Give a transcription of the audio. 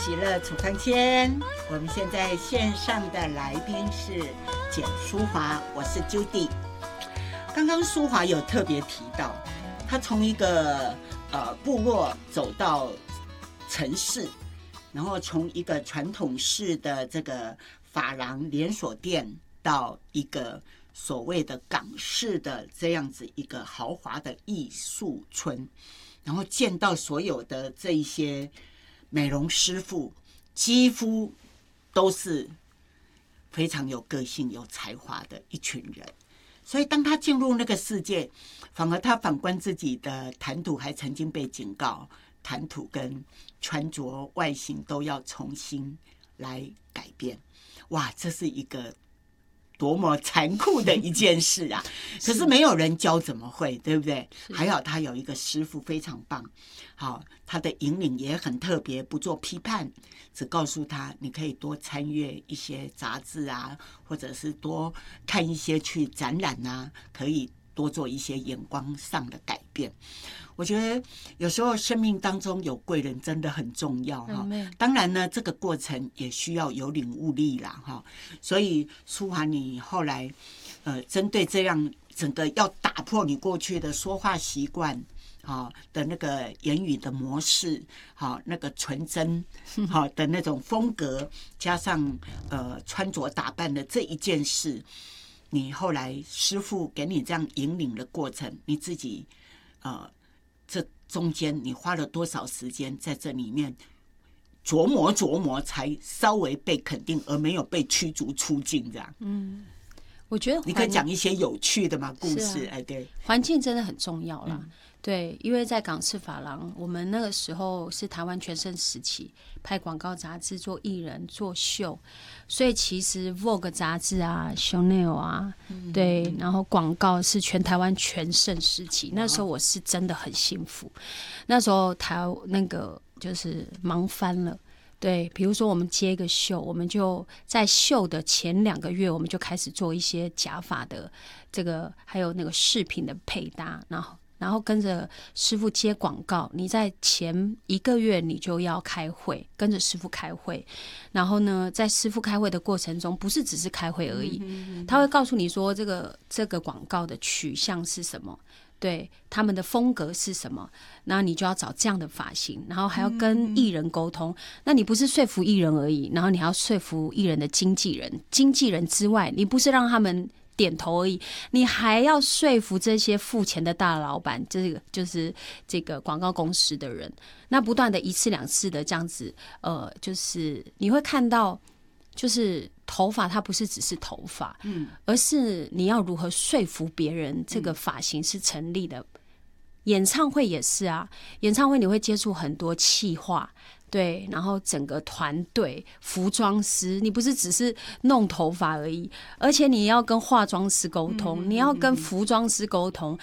喜乐处方签，我们现在线上的来宾是简淑华，我是 Judy。刚刚淑华有特别提到，她从一个部落走到城市，然后从一个传统式的这个发廊连锁店到一个所谓的港式的这样子一个豪华的艺术村，然后见到所有的这一些美容师傅几乎都是非常有个性有才华的一群人，所以当他进入那个世界，反而他反观自己的谈吐，还曾经被警告谈吐跟穿着外形都要重新来改变。哇，这是一个多么残酷的一件事啊！可是没有人教怎么会，对不对？还好他有一个师傅非常棒，好，他的引领也很特别，不做批判，只告诉他你可以多参阅一些杂志啊，或者是多看一些去展览啊，可以多做一些眼光上的改变。我觉得有时候生命当中有贵人真的很重要哈。当然呢，这个过程也需要有领悟力啦哈。所以淑华，你后来针对这样整个要打破你过去的说话习惯的那个言语的模式，那个纯真的那种风格，加上穿着打扮的这一件事，你后来师父给你这样引领的过程，你自己这中间你花了多少时间在这里面琢磨，才稍微被肯定，而没有被驱逐出境这样？ 我觉得你可以讲一些有趣的嘛故事。对， 环境真的很重要啦。对，因为在港式发廊，我们那个时候是台湾全盛时期，拍广告杂志、做艺人、做秀，所以其实 Vogue 杂志啊、Chanel 啊，对，然后广告是全台湾全盛时期。那时候我是真的很幸福，那时候那个就是忙翻了。对，比如说我们接一个秀，我们就在秀的前2个月，我们就开始做一些假发的这个，还有那个饰品的配搭，然后跟着师傅接广告。你在前1个月你就要开会，跟着师傅开会。然后呢，在师傅开会的过程中，不是只是开会而已，他会告诉你说这个广告的取向是什么。对，他们的风格是什么，那你就要找这样的发型，然后还要跟艺人沟通。那你不是说服艺人而已，然后你还要说服艺人的经纪人之外，你不是让他们点头而已，你还要说服这些付钱的大老板，就是这个广告公司的人。那不断的1次2次的这样子，就是你会看到，就是头发它不是只是头发，而是你要如何说服别人这个发型是成立的。演唱会也是啊，演唱会你会接触很多企划，对，然后整个团队、服装师，你不是只是弄头发而已，而且你要跟化妆师沟通，你要跟服装师沟通，